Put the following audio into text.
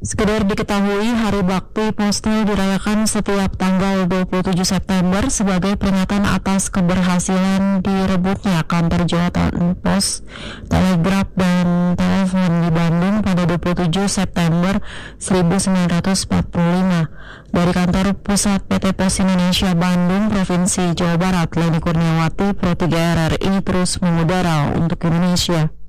Sekedar diketahui, Hari Bakti Postal dirayakan setiap tanggal 27 September sebagai peringatan atas keberhasilan direbutnya kantor jabatan pos, telegraf, dan telepon di Bandung pada 27 September 1945. Dari kantor pusat PT Pos Indonesia Bandung, Provinsi Jawa Barat, Leni Kurniawati, Pro 3 RRI terus mengudara untuk Indonesia.